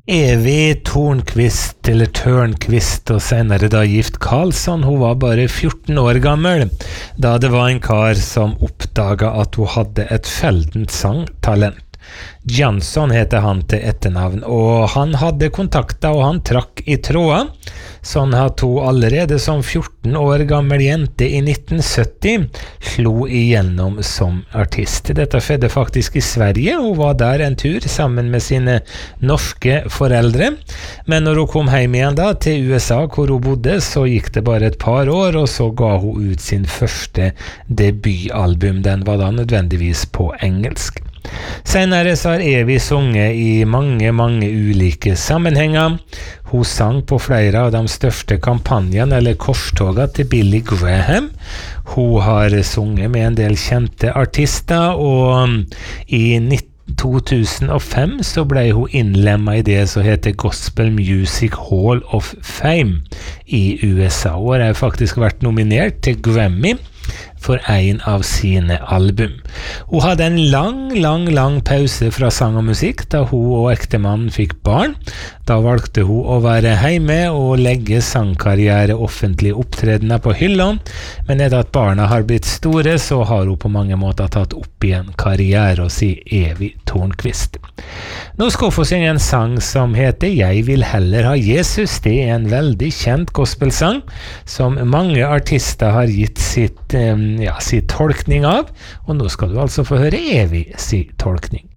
Evy Tornquist, eller Tørnquist, og senere da gift Karlsson, hun var bare 14 år gammel, da det var en kar som oppdaget at hun hadde et feldent sangtalent. Jansson heter han til etternavn, og han hadde kontakter og han trakk i tråden, sånn at hun allerede som 14 år gammel jente i 1970 slo igjennom som artist. Dette skjedde faktisk i Sverige, hun var der en tur sammen med sine norske foreldre, men når hun kom hjem igjen da til USA hvor hun bodde, så gikk det bare et par år, og så ga hun ut sin første debutalbum. Den var da nødvendigvis på engelsk. Senere så har Evy sunget i mange ulike sammenhenger. Hun sang på flere av de største kampanjene eller korstogene til Billy Graham. Hun har sunget med en del kjente artister, og i 2005 så ble hun innlemmet i det som heter Gospel Music Hall of Fame i USA. Hun har faktisk vært nominert til Grammy for en av sine album. Hun hadde en lang pause fra sang og musikk da hun og ektemannen fikk barn. Da valgte hun å være hjemme og legge sangkarriere offentlig opptredener på hyllene, men etter at barna har blitt store, så har hun på mange måter tatt opp igjen karriere, og sier Evy Tornquist. Nå skal hun få synge en sang som heter Jeg vil heller ha Jesus. Det er en veldig kjent gospelsang som mange artister har gitt sitt tolkning av, og nå skal du altså få høre Evy si tolkning.